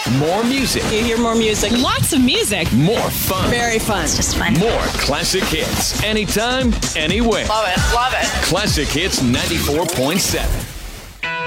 More music. You hear more music. Lots of music. More fun. Very fun. It's just fun. More classic hits. Anytime, anywhere. Love it. Love it. Classic Hits 94.7.